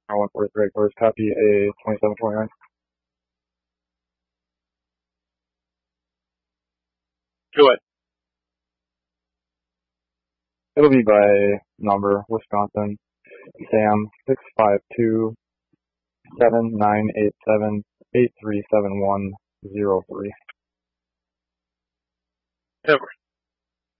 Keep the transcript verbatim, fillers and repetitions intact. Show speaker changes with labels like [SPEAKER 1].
[SPEAKER 1] I want for Greg first. Copy a twenty-seven twenty-nine.
[SPEAKER 2] Do it.
[SPEAKER 1] It'll be by number, Wisconsin. Sam six five two seven nine eight seven eight three seven one zero three.
[SPEAKER 2] Ever.